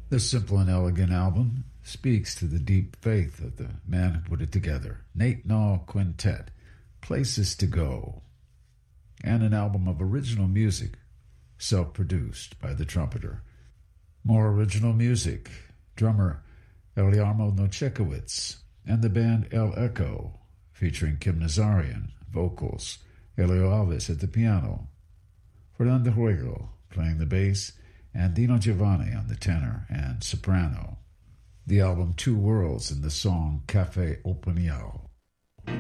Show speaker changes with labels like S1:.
S1: The simple and elegant album speaks to the deep faith of the man who put it together, Nate Nall Quintet, Places to Go, and an album of original music, self-produced by the trumpeter. More original music, drummer Eliarmo Nochekowitz and the band El Echo, featuring Kim Nazarian, vocals, Elio Alves at the piano, Fernando Juego playing the bass, and Dino Giovanni on the tenor and soprano. The album Two Worlds and the song Café Opinião.